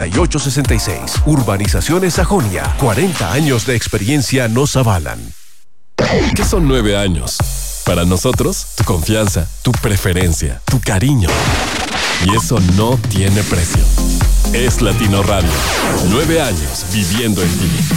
6866. Urbanizaciones Sajonia. 40 años de experiencia nos avalan. ¿Qué son 9 años? Para nosotros, tu confianza, tu preferencia, tu cariño. Y eso no tiene precio. Es Latino Radio. 9 años viviendo en ti.